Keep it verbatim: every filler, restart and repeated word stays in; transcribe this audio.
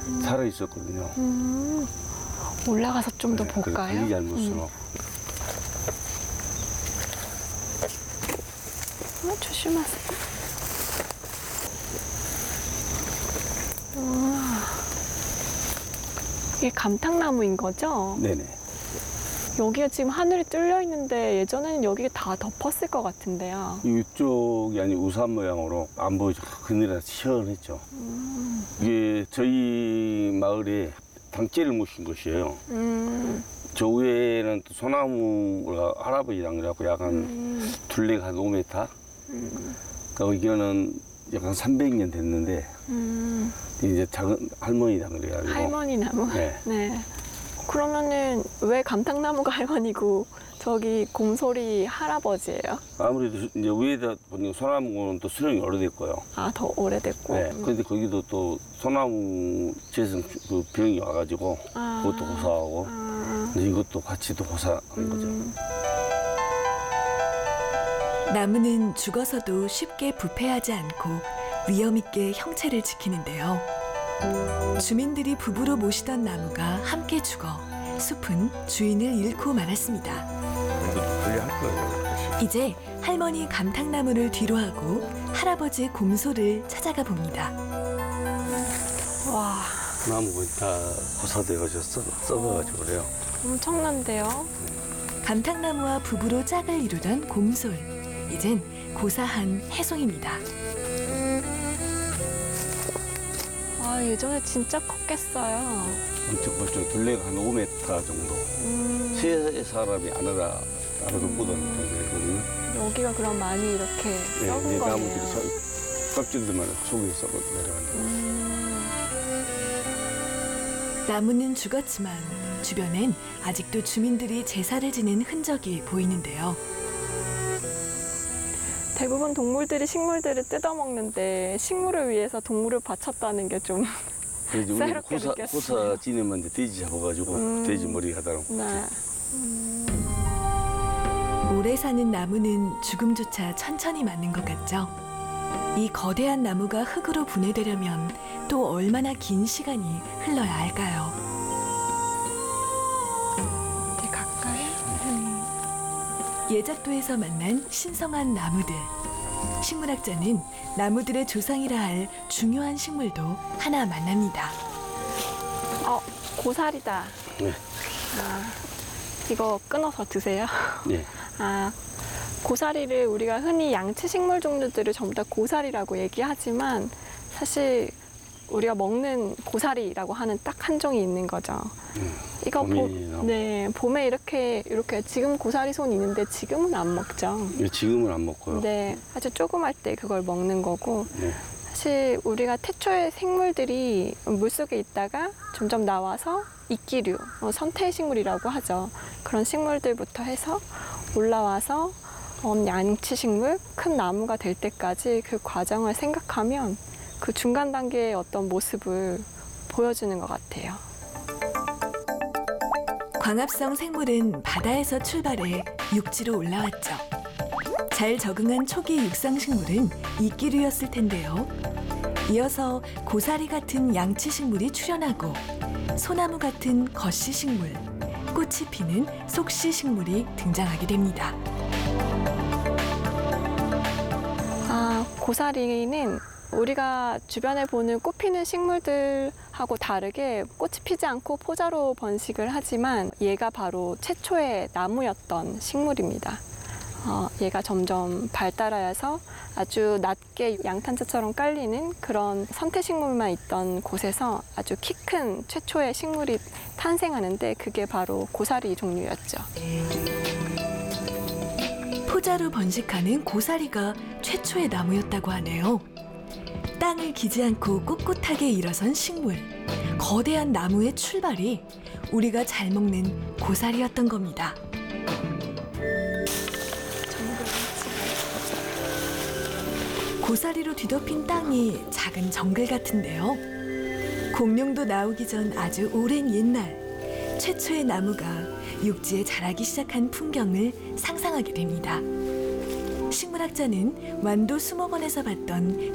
살아 있었거든요. 음, 올라가서 좀 더 네, 볼까요? 그게 잘못으로. 음. 어, 조심하세요. 우와. 이게 감탕나무인 거죠? 네네. 여기가 지금 하늘이 뚫려 있는데 예전에는 여기 다 덮었을 것 같은데요. 이쪽이 아니 우산 모양으로 안 보이죠. 그늘이라 시원했죠. 음. 이게 저희 마을에 당제를 모신 곳이에요. 음. 저 위에는 또 소나무가 할아버지 당이라고 약간 음. 둘레가 한 오 미터. 음. 그리고 이거는 약간 삼백 년 됐는데 음. 이제 작은 할머니 당 그래가지고. 할머니 나무? 네. 네. 그러면은 왜 감탕나무가 할머니고 저기 곰소리 할아버지예요? 아무래도 이제 위에다 보니까 소나무는 또 수령이 오래됐고요. 아, 더 오래됐고. 네. 음. 그런데 거기도 또 소나무 재생 그 병이 와가지고 아. 그것도 고사하고 아. 이제 이것도 같이 또 고사한 거죠. 음. 나무는 죽어서도 쉽게 부패하지 않고 위험 있게 형체를 지키는데요. 주민들이 부부로 모시던 나무가 함께 죽어 숲은 주인을 잃고 말았습니다. 이것도 관리할 거예요. 이제 할머니 감탕나무를 뒤로하고 할아버지 곰소를 찾아가 봅니다. 와, 나무 거의 다 고사돼가지고 썩, 썩어가지고 그래요. 엄청난데요? 감탕나무와 부부로 짝을 이루던 곰솔. 이젠 고사한 해송입니다. 아, 예전에 진짜 컸겠어요. 엄청 벌써 둘레가 한 오 미터 정도. 음. 세 사람이 안으라 따로 묻은 정도거든요. 여기가 그럼 많이 이렇게 네, 썩은 이제 거네요. 나무들이 서- 껍질들만 속에 썩어 내려가는 거예요. 음. 나무는 죽었지만 주변엔 아직도 주민들이 제사를 지낸 흔적이 보이는데요. 대부분 동물들이 식물들을 뜯어먹는데 식물을 위해서 동물을 바쳤다는 게 좀 그래서 우리 새롭게 고사, 느꼈어요. 고사 지내면 이제 돼지 잡아가지고 음. 돼지 머리 하다가 네. 오래 사는 나무는 죽음조차 천천히 맞는 것 같죠? 이 거대한 나무가 흙으로 분해되려면 또 얼마나 긴 시간이 흘러야 할까요? 되게 가까이. 예작도에서 만난 신성한 나무들. 식물학자는 나무들의 조상이라 할 중요한 식물도 하나 만납니다. 어, 고사리다. 네. 아, 이거 끊어서 드세요? 네. 아, 고사리를 우리가 흔히 양치 식물 종류들을 전부 다 고사리라고 얘기하지만 사실 우리가 먹는 고사리라고 하는 딱 한 종이 있는 거죠. 음, 이거 보, 봄이 나오고. 네, 봄에 이렇게 이렇게 지금 고사리 손 있는데 지금은 안 먹죠. 이거 지금은 안 먹고요. 네, 아주 조그말 때 그걸 먹는 거고 네. 사실 우리가 태초의 생물들이 물속에 있다가 점점 나와서 이끼류, 어, 선태식물이라고 하죠. 그런 식물들부터 해서 올라와서 어, 양치식물, 큰 나무가 될 때까지 그 과정을 생각하면 그 중간 단계의 어떤 모습을 보여주는 것 같아요. 광합성 생물은 바다에서 출발해 육지로 올라왔죠. 잘 적응한 초기 육상식물은 이끼류였을 텐데요. 이어서 고사리 같은 양치식물이 출현하고 소나무 같은 거시식물, 꽃이 피는 속시식물이 등장하게 됩니다. 아, 고사리는 우리가 주변에 보는 꽃 피는 식물들하고 다르게 꽃이 피지 않고 포자로 번식을 하지만 얘가 바로 최초의 나무였던 식물입니다. 어, 얘가 점점 발달하여서 아주 낮게 양탄자처럼 깔리는 그런 선태식물만 있던 곳에서 아주 키 큰 최초의 식물이 탄생하는데 그게 바로 고사리 종류였죠. 포자로 번식하는 고사리가 최초의 나무였다고 하네요. 땅을 기지 않고 꼿꼿하게 일어선 식물, 거대한 나무의 출발이 우리가 잘 먹는 고사리였던 겁니다. 고사리로 뒤덮인 땅이 작은 정글 같은데요. 공룡도 나오기 전 아주 오랜 옛날, 최초의 나무가 육지에 자라기 시작한 풍경을 상상하게 됩니다. 식물학자는 완도 수목원에서 봤던